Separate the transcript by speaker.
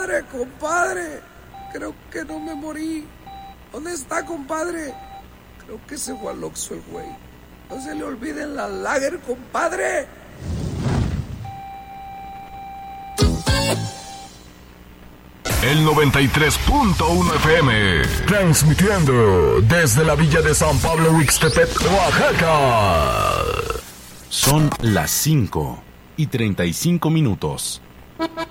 Speaker 1: Compadre, creo que no me morí. ¿Dónde está, compadre? Creo que se fue al Oxxo el güey. No se le olviden la lager, compadre.
Speaker 2: El 93.1 FM, transmitiendo desde la villa de San Pablo Huixtepec, Oaxaca.
Speaker 3: Son las 5:35.